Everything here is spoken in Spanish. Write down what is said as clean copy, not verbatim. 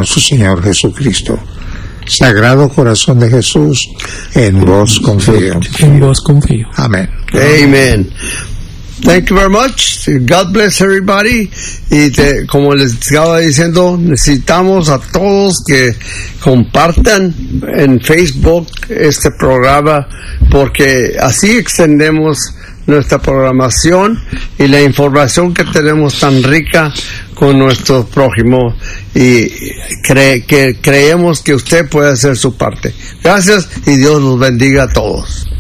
nuestro Señor Jesucristo. Sagrado Corazón de Jesús, en vos confío. En vos confío. Amén. Amen. Thank you very much. God bless everybody. Y como les estaba diciendo, necesitamos a todos que compartan en Facebook este programa, porque así extendemos nuestra programación y la información que tenemos tan rica con nuestro prójimo, y creemos que usted puede hacer su parte. Gracias y Dios los bendiga a todos.